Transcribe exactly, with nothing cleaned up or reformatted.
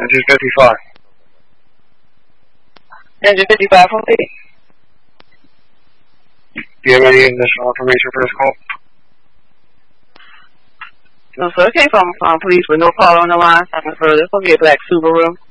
Engine fifty-five. Engine fifty-five from me. Do you have any additional information for this call? No, sir. It came from um, police with no caller on the line. I'm for this. It's going to be a black Subaru.